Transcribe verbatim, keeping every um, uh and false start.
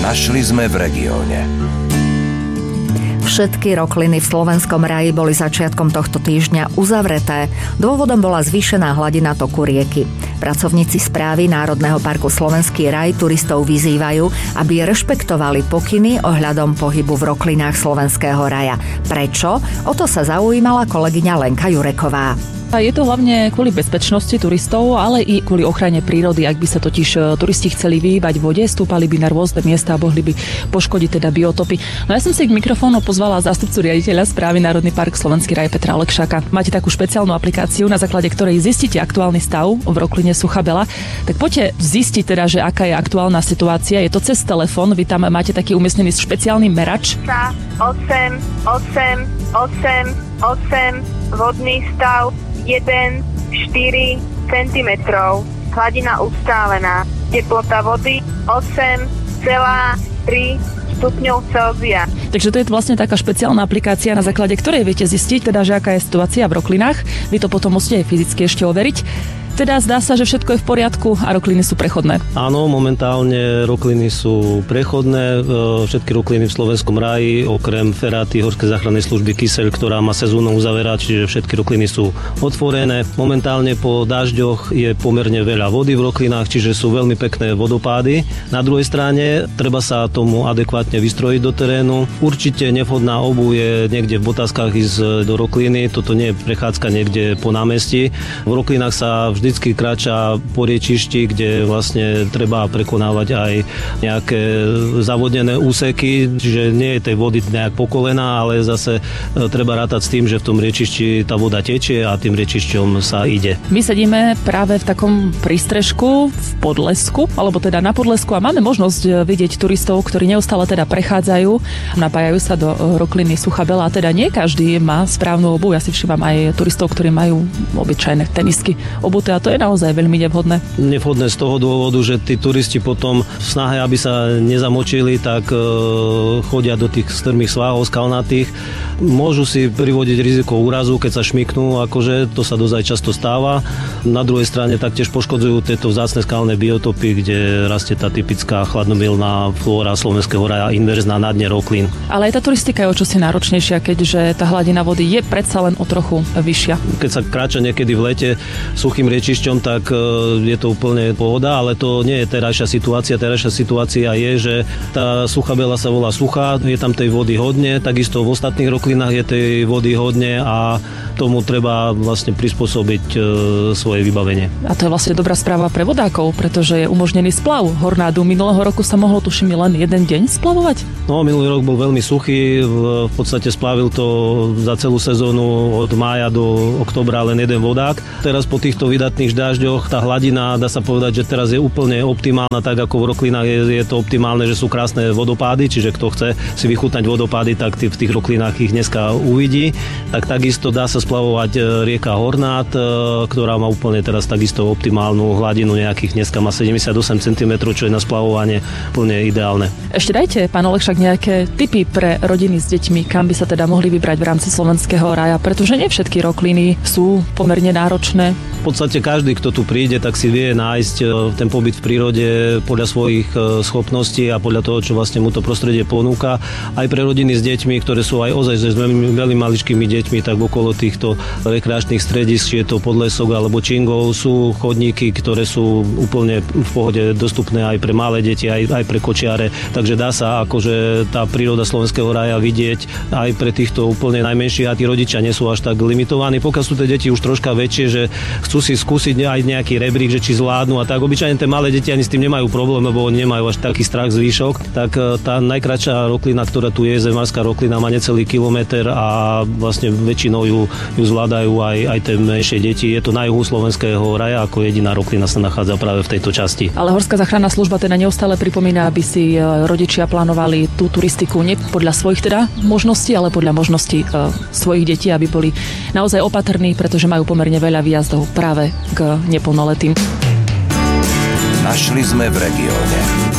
Našli sme v regióne. Všetky rokliny v slovenskom raji boli začiatkom tohto týždňa uzavreté. Dôvodom bola zvýšená hladina toku rieky. Pracovníci správy Národného parku Slovenský raj turistov vyzývajú, aby rešpektovali pokyny ohľadom pohybu v roklinách slovenského raja. Prečo? O to sa zaujímala kolegyňa Lenka Jureková. A je to hlavne kvôli bezpečnosti turistov, ale i kvôli ochrane prírody. Ak by sa totiž turisti chceli vyhýbať vode, stúpali by na rôzne miesta a mohli by poškodiť teda biotopy. No ja som si k mikrofónu pozvala zástupcu riaditeľa správy Národný park Slovenský raj Petra Olekšáka. Máte takú špeciálnu aplikáciu, na základe ktorej zistíte aktuálny stav v rokline Suchá Bela. Tak poďte zistiť teda, že aká je aktuálna situácia. Je to cez telefón, vy tam máte taký umiestnený špeciálny merač. osem, osem, osem, osem, vodný stav jeden štyri centimetrov, hladina ustálená, teplota vody osem celá tri stupňov Celzia. Takže to je vlastne taká špeciálna aplikácia, na základe ktorej viete zistiť, teda, že aká je situácia v roklinách. Vy to potom musíte aj fyzicky ešte overiť. Teda zdá sa, že všetko je v poriadku a rokliny sú prechodné. Áno, momentálne rokliny sú prechodné. Všetky rokliny v Slovenskom raji, okrem Feráty Horskej záchrannej služby Kyseľ, ktorá má sezónnu uzaverať, čiže všetky rokliny sú otvorené. Momentálne po dažďoch je pomerne veľa vody v roklinách, čiže sú veľmi pekné vodopády. Na druhej strane treba sa tomu adekvátne vystrojiť do terénu. Určite nevhodná obuv je niekde v botaskách ísť do rokliny. Toto nie je prechádzka niekde po námestí. V roklinách sa vždy vždycky kráča po riečišti, kde vlastne treba prekonávať aj nejaké zavodnené úseky, čiže nie je tej vody nejak po kolená, ale zase treba rátať s tým, že v tom riečišti tá voda tečie a tým riečišťom sa ide. My sedíme práve v takom prístrežku v Podlesku, alebo teda na Podlesku a máme možnosť vidieť turistov, ktorí neustále teda prechádzajú, napájajú sa do rokliny Suchá Bela, a teda nie každý má správnu obuv. Ja si všímam aj turistov, ktorí majú obyčajné tenisky obuté, a to je naozaj veľmi nevhodné. Nevhodné z toho dôvodu, že tí turisti potom v snahe, aby sa nezamočili, tak e, chodia do tých strmých svahov skalnatých. Môžu si privodiť riziko úrazu, keď sa šmyknú, akože to sa dosť často stáva. Na druhej strane taktiež poškodzujú tieto vzácne skalné biotopy, kde rastie tá typická chladnomilná flóra slovenského raja, inverzná na dne roklín. Ale aj tá turistika je o čosi náročnejšia, keďže tá hladina vody je predsa len o trochu vyššia. Keď sa kráča niekedy v lete suchým riečišťom, tak je to úplne pohoda, ale to nie je terajšia situácia. Terajšia situácia je, že tá Suchá Bela sa volá suchá, je tam tej vody hodne, takisto v ostatných roklinách je tej vody hodne a tomu treba vlastne prispôsobiť e, svoje vybavenie. A to je vlastne dobrá správa pre vodákov, pretože je umožnený splav. Hornádu minulého roku sa mohlo, tuším, len jeden deň splavovať? No, minulý rok bol veľmi suchý, v, v podstate splavil to za celú sezónu od mája do októbra len jeden vodák. Teraz po týchto vydatných dážďoch tá hladina, dá sa povedať, že teraz je úplne optimálna, tak ako v roklinách je, je to optimálne, že sú krásne vodopády, čiže kto chce si vychutnať vodopády, tak v tých roklinách ich dneska uvidí. Tak takisto dá sa splavovať rieka Hornád, ktorá má úplne teraz takisto optimálnu hladinu, nejakých dneska má sedemdesiatosem centimetrov, čo je na splavovanie úplne ideálne. Ešte dajte, pán Olekšák, nejaké tipy pre rodiny s deťmi, kam by sa teda mohli vybrať v rámci Slovenského raja, pretože nie všetky rokliny sú pomerne náročné. V podstate každý, kto tu príde, tak si vie nájsť ten pobyt v prírode podľa svojich schopností a podľa toho, čo vlastne mu to prostredie ponúka. Aj pre rodiny s deťmi, ktoré sú aj ozaj s veľmi, veľmi maličkými deťmi, tak okolo týchto rekreačných stredisk, či je to Podlesok alebo Čingov, sú chodníky, ktoré sú úplne v pohode dostupné aj pre malé deti, aj, aj pre kočiare. Takže dá sa akože tá príroda Slovenského raja vidieť aj pre týchto úplne najmenších a tí rodičia nie sú až tak limitovaní. Pokiaľ sú tie deti už troška väčšie, že chcú si skúsiť aj nejaký rebrík, že či zvládnu a tak. Obyčajne tie malé deti ani s tým nemajú problém, lebo oni nemajú až taký strach z výšok. Tak tá najkratšia roklina, ktorá tu je, zemárska roklina, má necelý kilometer a vlastne väčšinou ju, ju zvládajú aj, aj tie menšie deti. Je to na juhu Slovenského raja, ako jediná roklina sa nachádza práve v tejto časti. Ale Horská záchranná služba teda neustále pripomína, aby si rodičia plánovali tú turistiku nie podľa svojich teda možností, ale podľa možností e, svojich detí, aby boli naozaj opatrní, pretože majú pomerne veľa výjazdov práve k neplnoletým. Našli sme v regióne.